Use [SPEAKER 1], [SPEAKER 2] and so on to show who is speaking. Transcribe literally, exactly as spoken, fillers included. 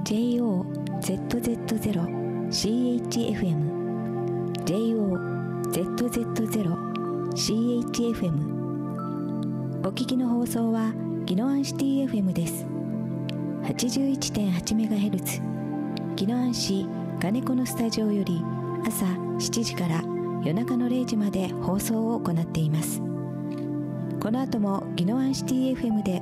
[SPEAKER 1] ジェイオーゼットゼットゼロシーエイチエフエム ジェイオーゼットゼットゼロシーエイチエフエム お聞きの放送は宜野湾シティ エフエム です。 はちじゅういちてんはちメガヘルツ 宜野湾市金子のスタジオより朝しちじから夜中のれいじまで放送を行っています。この後も宜野湾シティ エフエム で